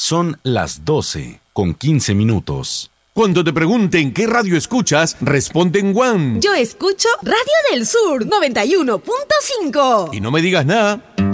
Son las 12:15. Cuando te pregunten qué radio escuchas, responde en One. Yo escucho Radio del Sur 91.5. Y no me digas nada.